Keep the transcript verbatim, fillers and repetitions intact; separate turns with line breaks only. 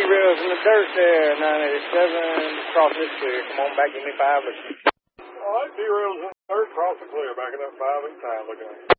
T-rails in the dirt there, nine eighty-seven, cross this clear. Come on back, give me five.
All right, T-rails in the dirt, cross the clear, backing up five at a time, looking at you.